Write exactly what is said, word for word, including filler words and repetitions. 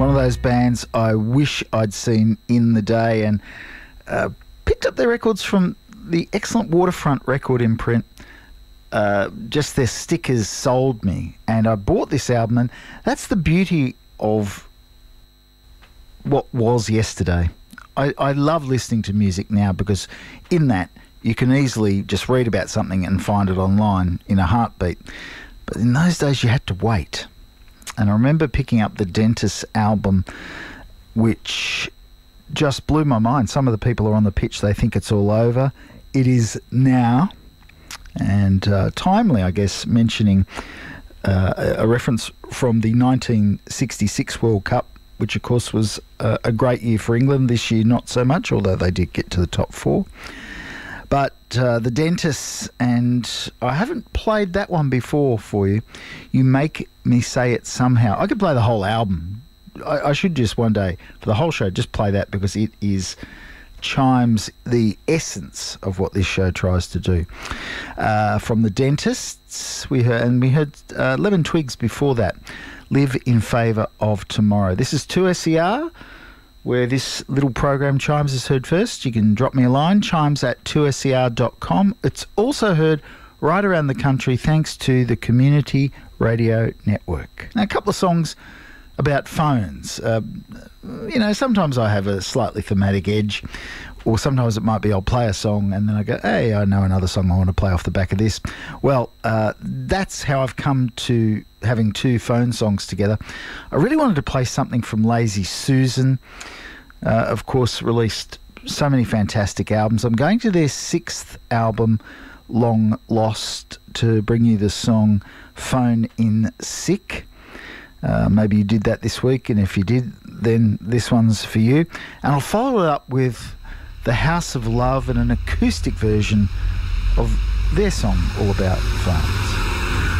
One of those bands I wish I'd seen in the day, and uh, picked up their records from the excellent Waterfront record imprint. Uh, just their stickers sold me, and I bought this album, and that's the beauty of what was yesterday. I, I love listening to music now because in that you can easily just read about something and find it online in a heartbeat. But in those days you had to wait. And I remember picking up the Dentist album, which just blew my mind. Some of the people are on the pitch, they think it's all over. It is now. And uh, timely, I guess, mentioning uh, a reference from the nineteen sixty-six World Cup, which of course was a, a great year for England. This year not so much, although they did get to the top four. But uh, the Dentists, and I haven't played that one before for you. You Make Me Say It Somehow. I could play the whole album. I, I should just one day, for the whole show, just play that because it is chimes the essence of what this show tries to do. Uh, from the Dentists, we heard, and we heard uh, Lemon Twigs before that, Live in Favour of Tomorrow. This is two S E R, where this little program Chimes is heard first. You can drop me a line, chimes at two S E R dot com. It's also heard right around the country thanks to the Community Radio Network. Now, a couple of songs about phones. Uh, you know, sometimes I have a slightly thematic edge, or sometimes it might be I'll play a song and then I go, hey, I know another song I want to play off the back of this. Well, uh, that's how I've come to having two phone songs together. I really wanted to play something from Lazy Susan. Uh, of course, released so many fantastic albums. I'm going to their sixth album, Long Lost, to bring you the song Phone in Sick. Uh, maybe you did that this week, and if you did, then this one's for you. And I'll follow it up with The House of Love and an acoustic version of their song All About Phones.